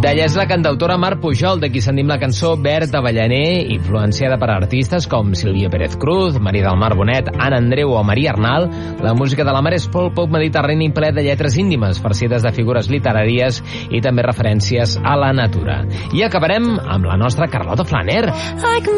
D'ella és la cantautora Mar Pujol, de qui sentim la cançó Verd Avellaner, influenciada per artistes com Silvio Pérez Cruz, Maria del Mar Bonet, Anna Andreu o Maria Arnal. La música de la Mar és folk pop mediterrani ple de lletres íntimes, farcides de figures literàries i també referències a la natura. I acabarem amb la nostra Carlota Flaner.